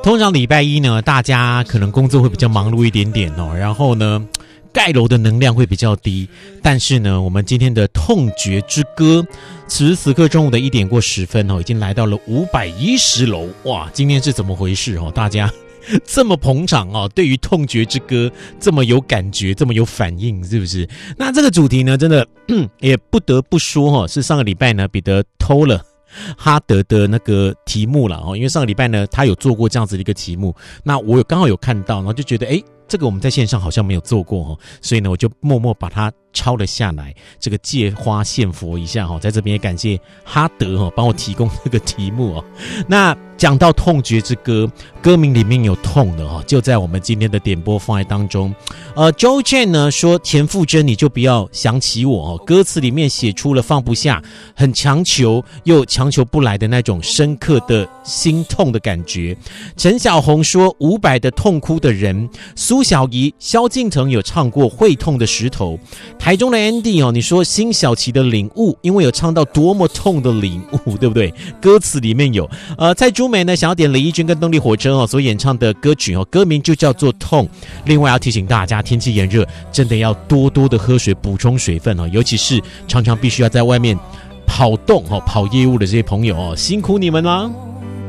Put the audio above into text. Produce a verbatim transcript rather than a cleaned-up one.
通常礼拜一呢，大家可能工作会比较忙碌一点点哦，然后呢，盖楼的能量会比较低。但是呢，我们今天的痛觉之歌，此时此刻中午的一点过十分哦，已经来到了五百一十楼，哇！今天是怎么回事哦？大家这么捧场哦，对于痛觉之歌这么有感觉，这么有反应，是不是？那这个主题呢，真的也不得不说哦，是上个礼拜呢，彼得偷了哈德的那个题目了哦，因为上个礼拜呢，他有做过这样子的一个题目，那我有刚好有看到，然后就觉得，哎，这个我们在线上好像没有做过哦，所以呢，我就默默把它抄了下来，这个借花献佛一下哈，在这边也感谢哈德哈帮我提供这个题目哦。那讲到痛觉之歌，歌名里面有痛的哈，就在我们今天的点播放在当中。呃 ，Joe Jane 呢说田馥甄你就不要想起我哦，歌词里面写出了放不下，很强求又强求不来的那种深刻的心痛的感觉。陈小红说伍佰的痛哭的人，苏小怡、萧敬腾有唱过会痛的石头。台中的 Andy 哦，你说辛晓琪的领悟，因为有唱到多么痛的领悟，对不对？歌词里面有。呃，蔡朱梅呢想要点李翊君跟动力火车哦所演唱的歌曲哦，歌名就叫做痛。另外要提醒大家，天气炎热，真的要多多的喝水，补充水分哦，尤其是常常必须要在外面跑动哦、跑业务的这些朋友哦，辛苦你们啦。